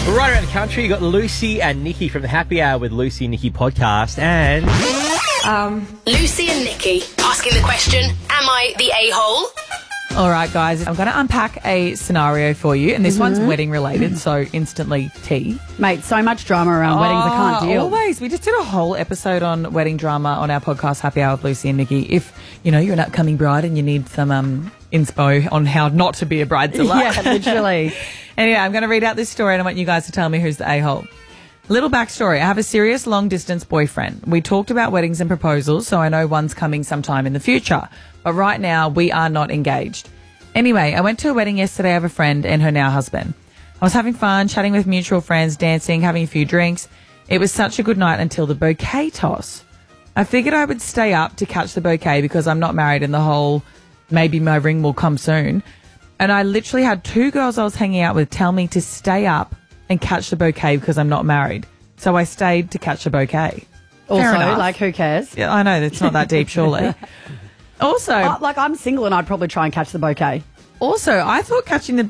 Right around the country, you got Lucy and Nikki from the Happy Hour with Lucy and Nikki podcast. And Lucy and Nikki asking the question, am I the a-hole? All right, guys, I'm going to unpack a scenario for you, and this one's wedding related, so instantly tea. Mate, so much drama around weddings, I can't deal. Always. We just did a whole episode on wedding drama on our podcast, Happy Hour with Lucy and Nikki. If, you're an upcoming bride and you need some inspo on how not to be a bridezilla. Yeah, literally. Anyway, I'm going to read out this story and I want you guys to tell me who's the a-hole. Little backstory. I have a serious long-distance boyfriend. We talked about weddings and proposals, so I know one's coming sometime in the future. But right now, we are not engaged. Anyway, I went to a wedding yesterday of a friend and her now husband. I was having fun, chatting with mutual friends, dancing, having a few drinks. It was such a good night until the bouquet toss. I figured I would stay up to catch the bouquet because I'm not married and the whole maybe my ring will come soon. And I literally had two girls I was hanging out with tell me to stay up and catch the bouquet because I'm not married. So I stayed to catch the bouquet. Also, enough. like, who cares? Yeah, I know, it's not that deep, surely. Also, Like, I'm single and I'd probably try and catch the bouquet. I thought catching the